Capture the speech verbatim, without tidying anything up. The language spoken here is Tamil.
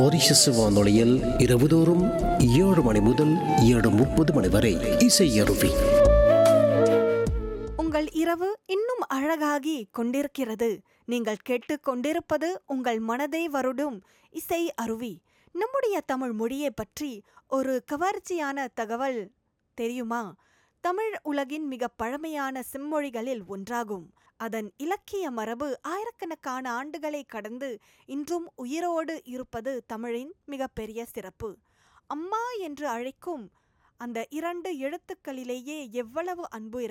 மொரிஷஸ் வானொலியில் இரவுதோறும் ஏழு மணி முதல் ஏழு முப்பது மணி வரை இசை அருவி. உங்கள் இரவு இன்னும் அழகாகி கொண்டிருக்கிறது. நீங்கள் கேட்டுக் கொண்டிருப்பது உங்கள் மனதை வருடும் இசை அருவி. நம்முடைய தமிழ் மொழியை பற்றி ஒரு கவர்ச்சியான தகவல் தெரியுமா? தமிழ் உலகின் மிக பழமையான செம்மொழிகளில் ஒன்றாகும். அதன் இலக்கிய மரபு ஆயிரக்கணக்கான ஆண்டுகளை கடந்து இன்றும் உயிரோடு இருப்பது தமிழின் மிகப்பெரிய சிறப்பு. அம்மா என்று அழைக்கும் அந்த இரண்டு எழுத்துக்களிலேயே எவ்வளவு அன்பு